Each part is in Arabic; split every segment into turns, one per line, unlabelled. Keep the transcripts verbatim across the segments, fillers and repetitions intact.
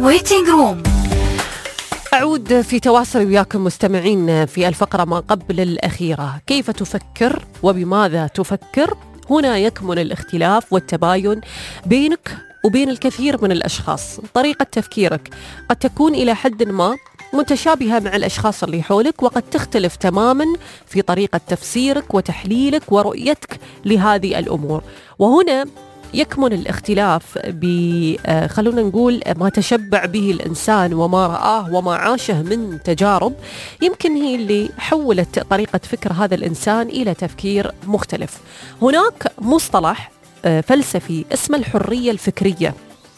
ويتنج روم.
أعود في تواصل وياكم مستمعين في الفقرة ما قبل الأخيرة. كيف تفكر وبماذا تفكر؟ هنا يكمن الاختلاف والتباين بينك وبين الكثير من الأشخاص. طريقة تفكيرك قد تكون إلى حد ما متشابهة مع الأشخاص اللي حولك، وقد تختلف تماما في طريقة تفسيرك وتحليلك ورؤيتك لهذه الأمور. وهنا يكمن الاختلاف ب خلونا نقول ما تشبع به الإنسان وما رآه وما عاشه من تجارب، يمكن هي اللي حولت طريقة فكر هذا الإنسان إلى تفكير مختلف. هناك مصطلح فلسفي اسمه الحرية الفكرية،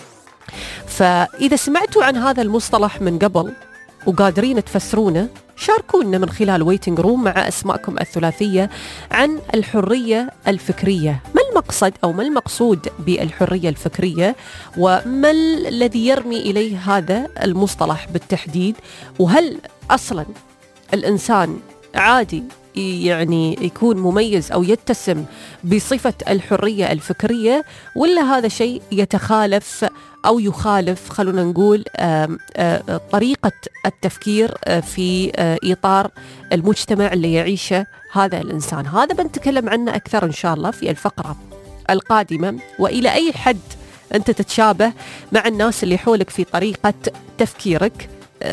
فإذا سمعتوا عن هذا المصطلح من قبل وقادرين تفسرونه شاركونا من خلال ويتنج روم مع أسماءكم الثلاثية عن الحرية الفكرية. ما المقصد أو ما المقصود بالحرية الفكرية، وما الذي يرمي إليه هذا المصطلح بالتحديد؟ وهل أصلا الإنسان عادي يعني يكون مميز أو يتسم بصفة الحرية الفكرية، ولا هذا شيء يتخالف أو يخالف خلونا نقول آآ آآ طريقة التفكير في إطار المجتمع اللي يعيشه هذا الإنسان؟ هذا بنتكلم عنه أكثر إن شاء الله في الفقرة القادمة. وإلى أي حد أنت تتشابه مع الناس اللي حولك في طريقة تفكيرك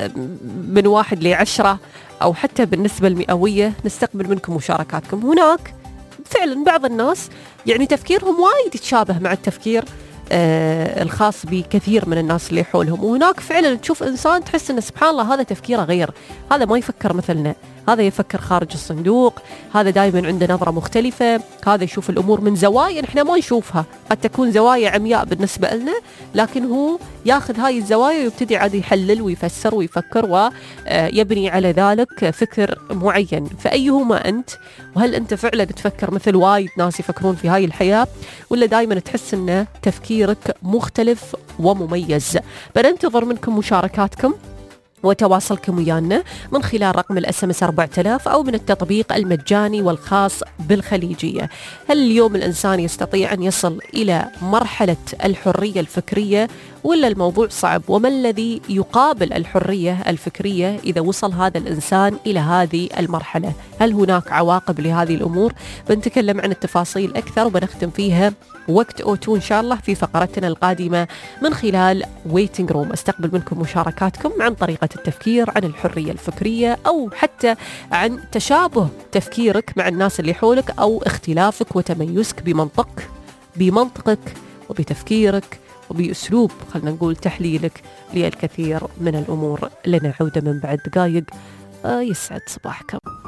من واحد لعشرة أو حتى بالنسبة المئوية، نستقبل منكم مشاركاتكم. هناك فعلا بعض الناس يعني تفكيرهم وايد يتشابه مع التفكير آه الخاص بكثير من الناس اللي حولهم، وهناك فعلا تشوف إنسان تحس إنه سبحان الله هذا تفكيره غير، هذا ما يفكر مثلنا، هذا يفكر خارج الصندوق، هذا دائما عنده نظرة مختلفة، هذا يشوف الأمور من زوايا نحن ما نشوفها، قد تكون زوايا عمياء بالنسبة لنا، لكن هو ياخذ هاي الزوايا ويبتدي عاد يحلل ويفسر ويفكر ويبني على ذلك فكر معين. فأيهما أنت؟ وهل أنت فعلا تفكر مثل وايد ناس يفكرون في هاي الحياة، ولا دائما تحس أن تفكيرك مختلف ومميز؟ بننتظر منكم مشاركاتكم وتواصلكم ويانا من خلال رقم الاس ام اس أربعة آلاف أو من التطبيق المجاني والخاص بالخليجية. هل اليوم الإنسان يستطيع أن يصل إلى مرحلة الحرية الفكرية، ولا الموضوع صعب؟ وما الذي يقابل الحرية الفكرية إذا وصل هذا الإنسان إلى هذه المرحلة؟ هل هناك عواقب لهذه الأمور؟ بنتكلم عن التفاصيل أكثر وبنختم فيها وقت أوتو إن شاء الله في فقرتنا القادمة من خلال ويتنج روم. استقبل منكم مشاركاتكم عن طريقة التفكير، عن الحرية الفكرية، أو حتى عن تشابه تفكيرك مع الناس اللي حولك، أو اختلافك وتميزك بمنطق بمنطقك وبتفكيرك وبأسلوب خلنا نقول تحليلك للكثير من الأمور. لنعود من بعد دقائق. آه يسعد صباحكم.